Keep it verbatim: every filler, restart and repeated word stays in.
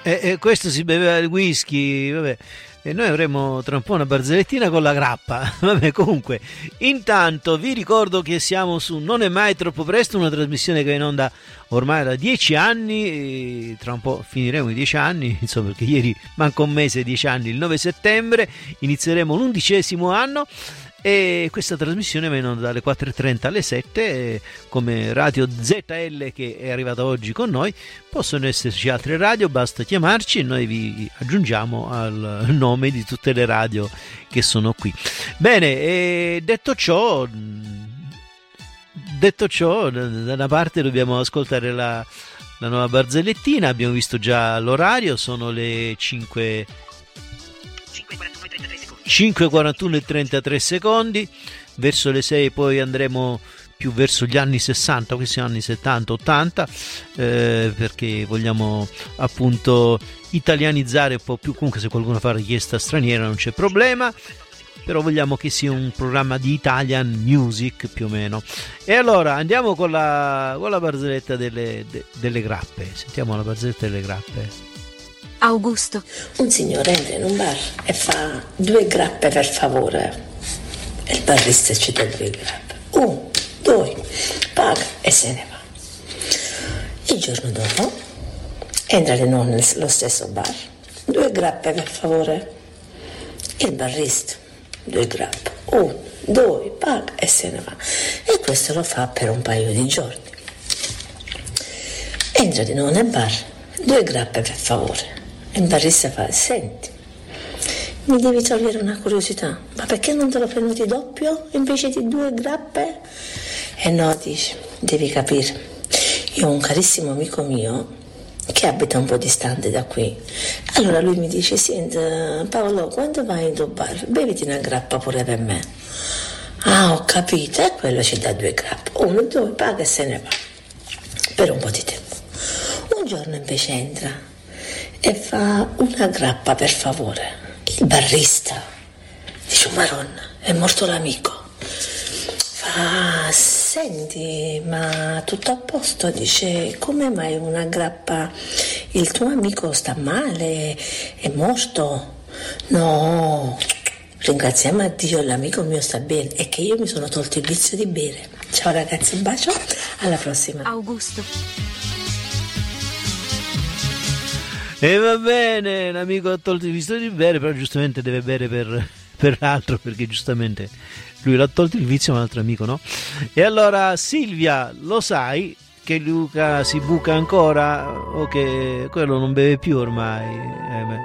E, e questo si beveva il whisky, vabbè. E noi avremo tra un po' una barzellettina con la grappa. Vabbè, comunque, intanto vi ricordo che siamo su Non è mai troppo presto, una trasmissione che è in onda ormai da dieci anni, tra un po' finiremo i dieci anni, insomma, perché ieri manca un mese, dieci anni, il nove settembre, inizieremo l'undicesimo anno. E questa trasmissione va in onda dalle quattro e trenta alle sette, come Radio Z L che è arrivata oggi con noi. Possono esserci altre radio, basta chiamarci e noi vi aggiungiamo al nome di tutte le radio che sono qui. Bene, e detto ciò, detto ciò, da una parte dobbiamo ascoltare la, la nuova barzellettina. Abbiamo visto già l'orario, sono le cinque cinque e quarantuno e trentatré secondi. Verso le sei poi andremo più verso gli anni sessanta, questi anni settanta ottanta, eh, perché vogliamo appunto italianizzare un po' più. Comunque se qualcuno fa richiesta straniera non c'è problema, però vogliamo che sia un programma di Italian music più o meno. E allora andiamo con la, con la barzelletta delle, de, delle grappe. Sentiamo la barzelletta delle grappe. Augusto. Un signore entra in un bar e fa due grappe per favore. E il barista ci dà due grappe. Un, due, paga e se ne va. Il giorno dopo entra di nuovo nello stesso bar. Due grappe per favore. Il barista, due grappe. Un, due, paga e se ne va. E questo lo fa per un paio di giorni. Entra di nuovo nel bar. Due grappe per favore. Il barista fa: senti, mi devi togliere una curiosità, ma perché non te lo prenoti doppio invece di due grappe? E no, dice, devi capire, io ho un carissimo amico mio che abita un po' distante da qui. Allora lui mi dice: senta Paolo, quando vai in tuo bar beviti una grappa pure per me. Ah, ho capito, e quello ci dà due grappe. Uno, due, paga e se ne va per un po' di tempo. Un giorno invece entra e fa una grappa per favore. Il barista dice: Maronna, è morto l'amico. Fa: senti, ma tutto a posto? Dice: come mai una grappa? Il tuo amico sta male? È morto? No, ringraziamo a Dio, l'amico mio sta bene, è che io mi sono tolto il vizio di bere. Ciao ragazzi, un bacio, alla prossima. Augusto. E va bene, l'amico ha tolto il vizio di bere, però giustamente deve bere per, per l'altro, perché giustamente lui l'ha tolto il vizio ma l'altro amico no. E allora Silvia, lo sai che Luca si buca ancora o che quello non beve più ormai? Eh beh.